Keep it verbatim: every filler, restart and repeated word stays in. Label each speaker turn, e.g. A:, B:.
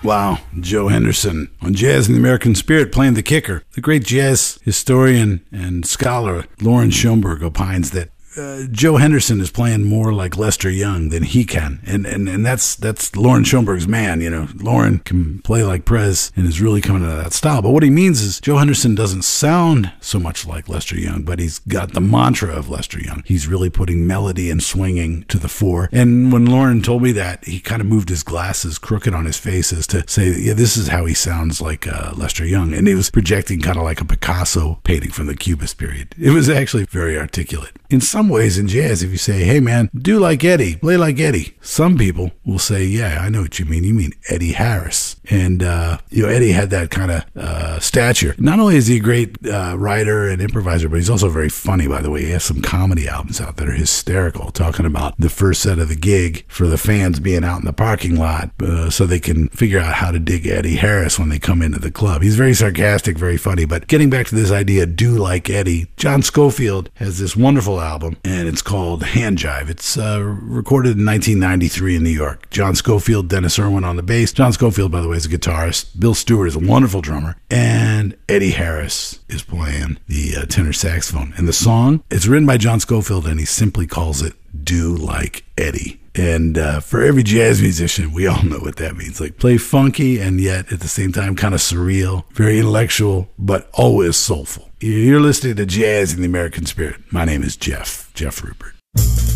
A: Wow, Joe Henderson on Jazz in the American Spirit playing the kicker. The great jazz historian and scholar Lauren Schoenberg opines that Uh, Joe Henderson is playing more like Lester Young than he can. And, and, and that's, that's Lauren Schoenberg's man. You know, Lauren can play like Prez and is really coming out of that style. But what he means is Joe Henderson doesn't sound so much like Lester Young, but he's got the mantra of Lester Young. He's really putting melody and swinging to the fore. And when Lauren told me that, he kind of moved his glasses crooked on his face as to say, yeah, this is how he sounds like uh, Lester Young. And he was projecting kind of like a Picasso painting from the Cubist period. It was actually very articulate. In some ways in jazz, if you say, hey man, do like Eddie, play like Eddie, some people will say, yeah, I know what you mean. You mean Eddie Harris. And, uh, you know, Eddie had that kind of uh, stature. Not only is he a great uh, writer and improviser, but he's also very funny, by the way. He has some comedy albums out that are hysterical, talking about the first set of the gig for the fans being out in the parking lot uh, so they can figure out how to dig Eddie Harris when they come into the club. He's very sarcastic, very funny. But getting back to this idea, do like Eddie, John Scofield has this wonderful album, and it's called Hand Jive. It's uh, recorded in nineteen ninety-three in New York. John Scofield, Dennis Irwin on the bass. John Scofield, by the way, is a guitarist. Bill Stewart is a wonderful drummer. And Eddie Harris is playing the uh, tenor saxophone. And the song, it's written by John Scofield, and he simply calls it Do Like Eddie. And uh, for every jazz musician, we all know what that means. Like, play funky and yet at the same time kind of surreal, very intellectual, but always soulful. You're listening to Jazz in the American Spirit. My name is Jeff, Jeff Rupert.